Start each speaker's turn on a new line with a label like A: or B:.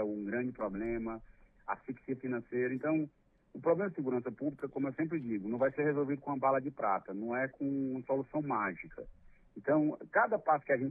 A: é um grande problema, asfixia financeira. Então, o problema de segurança pública, como eu sempre digo, não vai ser resolvido com uma bala de prata, não é com uma solução mágica. Então, cada passo que a gente